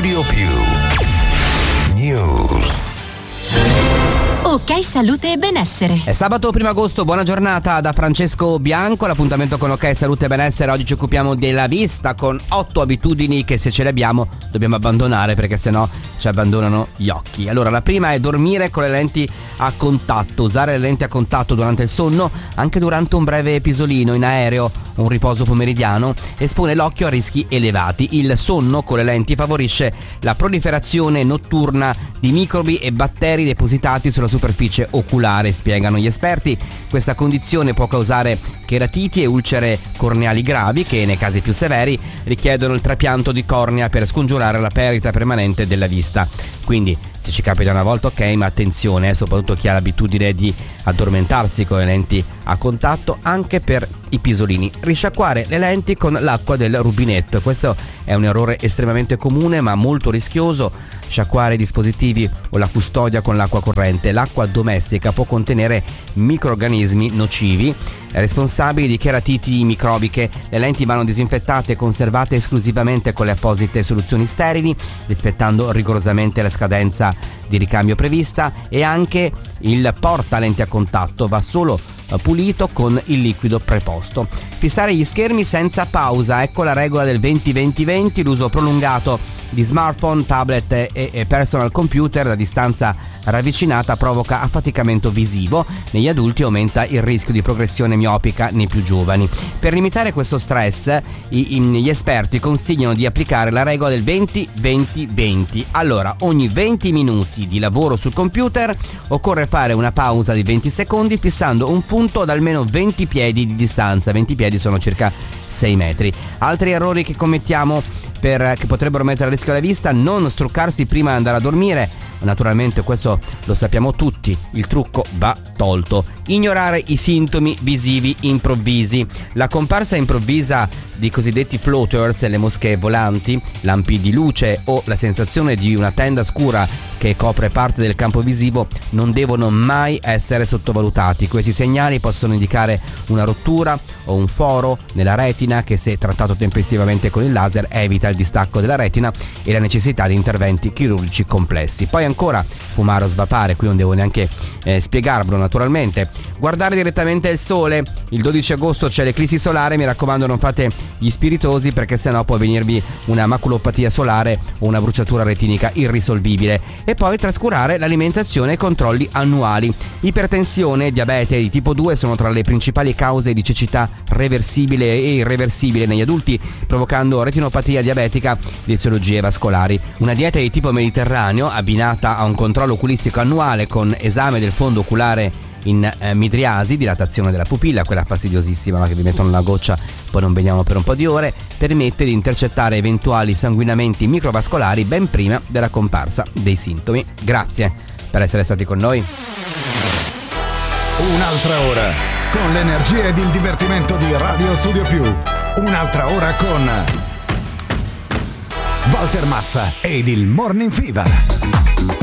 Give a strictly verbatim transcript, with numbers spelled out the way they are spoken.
Studio Più News. Ok Salute e Benessere. È sabato primo agosto, buona giornata da Francesco Bianco. L'appuntamento con Ok Salute e Benessere. Oggi ci occupiamo della vista con otto abitudini che, se ce le abbiamo, dobbiamo abbandonare, perché sennò ci abbandonano gli occhi. Allora, la prima è dormire con le lenti a contatto. Usare le lenti a contatto durante il sonno, anche durante un breve pisolino in aereo o un riposo pomeridiano, espone l'occhio a rischi elevati. Il sonno con le lenti favorisce la proliferazione notturna di microbi e batteri depositati sulla superficie oculare, spiegano gli esperti. Questa condizione può causare cheratiti e ulcere corneali gravi che, nei casi più severi, richiedono il trapianto di cornea per scongiurare la perdita permanente della vista. Quindi, se ci capita una volta, ok, ma attenzione, eh, soprattutto chi ha l'abitudine di addormentarsi con le lenti a contatto, anche per i pisolini. Risciacquare le lenti con l'acqua del rubinetto. Questo è un errore estremamente comune ma molto rischioso. Sciacquare i dispositivi o la custodia con l'acqua corrente. L'acqua domestica può contenere microrganismi nocivi responsabili di cheratiti microbiche. Le lenti vanno disinfettate e conservate esclusivamente con le apposite soluzioni sterili, rispettando rigorosamente la scadenza di ricambio prevista, e anche il porta lenti a contatto va solo pulito con il liquido preposto. Fissare gli schermi senza pausa, ecco la regola del venti venti venti. L'uso prolungato di smartphone, tablet e, e personal computer da distanza ravvicinata provoca affaticamento visivo negli adulti e aumenta il rischio di progressione miopica nei più giovani. Per limitare questo stress, i, i, gli esperti consigliano di applicare la regola del venti venti venti. Allora, ogni venti minuti di lavoro sul computer occorre fare una pausa di venti secondi fissando un punto ad almeno venti piedi di distanza. venti piedi sono circa sei metri. Altri errori che commettiamo per, che potrebbero mettere a rischio la vista: non struccarsi prima di andare a dormire. Naturalmente questo lo sappiamo tutti, il trucco va tolto. Ignorare i sintomi visivi improvvisi. La comparsa improvvisa di cosiddetti floaters, le mosche volanti, lampi di luce o la sensazione di una tenda scura che copre parte del campo visivo non devono mai essere sottovalutati. Questi segnali possono indicare una rottura o un foro nella retina che, se trattato tempestivamente con il laser, evita il distacco della retina e la necessità di interventi chirurgici complessi. Poi ancora fumare o svapare, qui non devo neanche eh, spiegarvelo naturalmente. Guardare direttamente il sole. Il dodici agosto c'è l'eclissi solare, mi raccomando non fate gli spiritosi, perché sennò può venirvi una maculopatia solare o una bruciatura retinica irrisolvibile. E poi trascurare l'alimentazione e controlli annuali. Ipertensione e diabete di tipo due sono tra le principali cause di cecità reversibile e irreversibile negli adulti, provocando retinopatia diabetica e eziologie vascolari. Una dieta di tipo mediterraneo, abbinata a un controllo oculistico annuale con esame del fondo oculare in eh, midriasi, dilatazione della pupilla, quella fastidiosissima, no? Che vi mettono la goccia, poi non vediamo per un po' di ore, permette di intercettare eventuali sanguinamenti microvascolari ben prima della comparsa dei sintomi. Grazie per essere stati con noi. Un'altra ora con l'energia ed il divertimento di Radio Studio Più. Un'altra ora con Walter Massa ed il Morning Fever.